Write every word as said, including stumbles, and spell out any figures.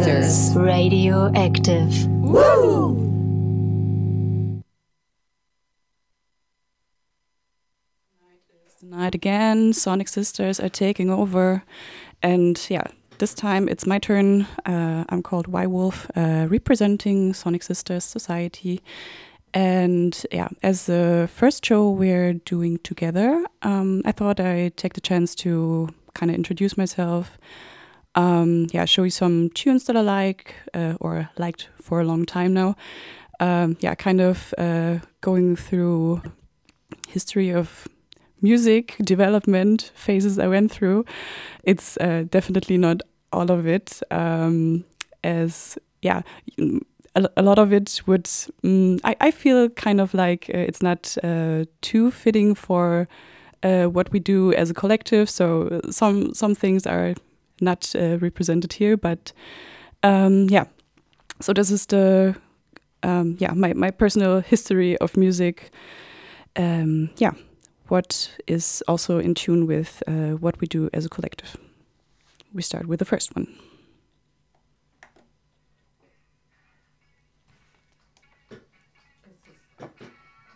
Sisters Radioactive. Woo! Tonight again, Sonic Sisters are taking over, and yeah, this time it's my turn. Uh, I'm called Y-Wolf, uh, representing Sonic Sisters Society. And yeah, as the first show we're doing together, um, I thought I'd take the chance to kind of introduce myself. Um, yeah, show you some tunes that I like uh, or liked for a long time now. Um, yeah, kind of uh, going through history of music development phases I went through. It's uh, definitely not all of it, um, as yeah, a, a lot of it would. Um, I, I feel kind of like uh, it's not uh, too fitting for uh, what we do as a collective. So some some things are not uh, represented here, but um, yeah. So this is the um, yeah my my personal history of music. Um, yeah. What is also in tune with uh, what we do as a collective. We start with the first one.